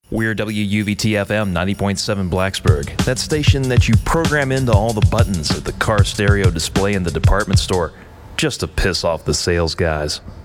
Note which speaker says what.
Speaker 1: We're WUVT-FM 90.7 Blacksburg, that station that you program into all the buttons of the car stereo display in the department store just to piss off the sales guys.